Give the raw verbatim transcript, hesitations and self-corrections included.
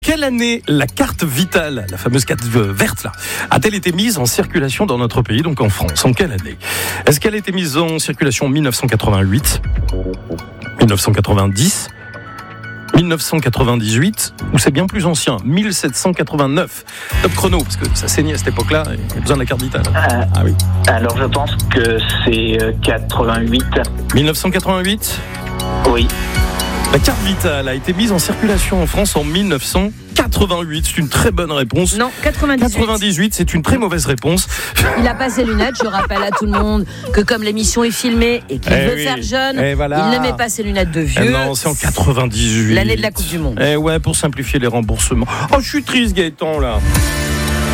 quelle année la carte vitale, la fameuse carte verte là, a-t-elle été mise en circulation dans notre pays, donc en France? En quelle année? Est-ce qu'elle a été mise en circulation en dix-neuf cent quatre-vingt-huit, dix-neuf cent quatre-vingt-dix, dix-neuf cent quatre-vingt-dix-huit, ou c'est bien plus ancien, dix-sept cent quatre-vingt-neuf? Top chrono, parce que ça saignait à cette époque-là, et il y a besoin de la carte vitale. Euh, ah oui. Alors je pense que c'est quatre-vingt-huit. dix-neuf cent quatre-vingt-huit? Oui. La carte vitale a été mise en circulation en France en dix-neuf cent quatre-vingt-huit. C'est une très bonne réponse. Non, quatre-vingt-dix-huit. quatre-vingt-dix-huit, c'est une très mauvaise réponse. Il a pas ses lunettes. Je rappelle à tout le monde que comme l'émission est filmée et qu'il eh veut oui. faire jeune, eh voilà. il ne met pas ses lunettes de vieux. Eh non, c'est en quatre-vingt-dix-huit. L'année de la Coupe du Monde. Eh ouais, pour simplifier les remboursements. Oh, je suis triste, Gaëtan, là.